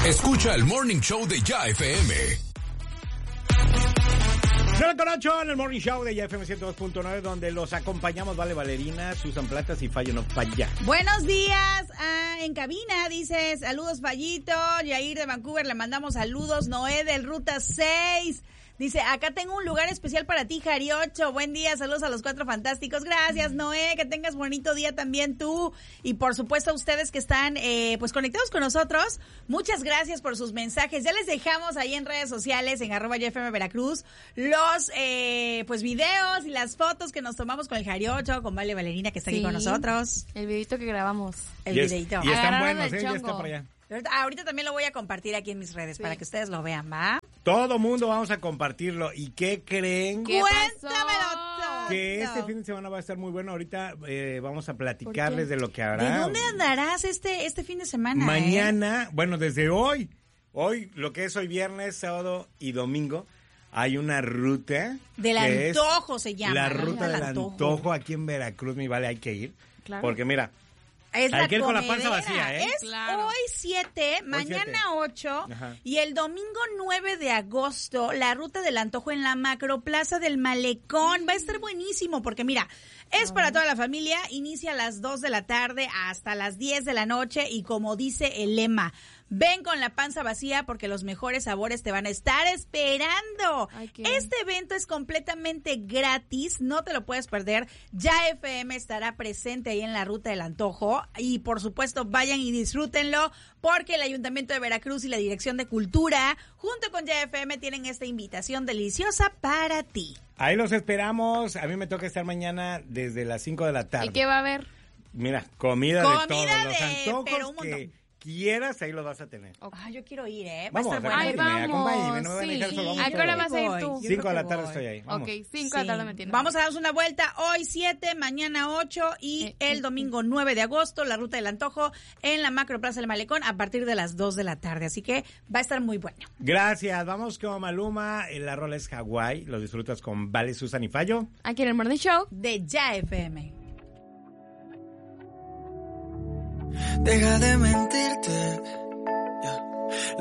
Escucha el Morning Show de Ya FM. 9:08 en el Morning Show de Ya FM 102.9, donde los acompañamos Vale Valerina, Susan Platas y Fallo No Falla. Buenos días, en cabina, dice, saludos Fallito, Yair de Vancouver, le mandamos saludos, Noé del Ruta 6. Dice, acá tengo un lugar especial para ti, Jariocho. Buen día, saludos a los 4 fantásticos. Gracias, Noé, que tengas bonito día también tú. Y por supuesto a ustedes que están pues conectados con nosotros. Muchas gracias por sus mensajes. Ya les dejamos ahí en redes sociales, en @YFM Veracruz, los pues videos y las fotos que nos tomamos con el Jariocho, con Vale Valerina, que está aquí con nosotros. El videito que grabamos. El videito. Y están buenos, ya está por allá. Ahorita también lo voy a compartir aquí en mis redes para que ustedes lo vean, ¿va? Todo mundo vamos a compartirlo. ¿Y qué creen? Cuéntamelo todo. Que este fin de semana va a estar muy bueno. Ahorita vamos a platicarles de lo que habrá. ¿De dónde andarás este fin de semana? Mañana, bueno, desde hoy, lo que es hoy viernes, sábado y domingo, hay una ruta. Del antojo se llama. La ruta del antojo aquí en Veracruz, mi Vale, hay que ir. Claro. Porque mira, hay que ir con la panza vacía, ¿eh? Es claro. Hoy 7, mañana 8 y el domingo 9 de agosto, la ruta del antojo en la Macroplaza del Malecón. Va a estar buenísimo porque mira, es para toda la familia, inicia a las 2 de la tarde hasta las 10 de la noche y como dice el lema, ven con la panza vacía porque los mejores sabores te van a estar esperando. Este evento es completamente gratis, no te lo puedes perder. Ya FM estará presente ahí en la ruta del antojo y por supuesto vayan y disfrútenlo porque el Ayuntamiento de Veracruz y la Dirección de Cultura junto con Ya FM tienen esta invitación deliciosa para ti. Ahí los esperamos. A mí me toca estar mañana desde las 5 de la tarde. ¿Y qué va a haber? Mira, comida de todos los antojos pero un montón. que quieras, ahí los vas a tener. Yo quiero ir, Vamos, acompáñame, no me van a dejar solo. ¿A qué hora vas a ir tú? 5 de la tarde estoy ahí. Vamos. Ok, 5 de la tarde me tienes. Vamos a darnos una vuelta hoy 7, mañana 8 y el domingo 9 de agosto, la ruta del antojo en la Macroplaza del Malecón a partir de las 2 de la tarde. Así que va a estar muy bueno. Gracias. Vamos con Maluma. La rola es Hawái. Lo disfrutas con Vale, Susan y Fallo. Aquí en el Morning Show de Ya FM. Deja de mentirte.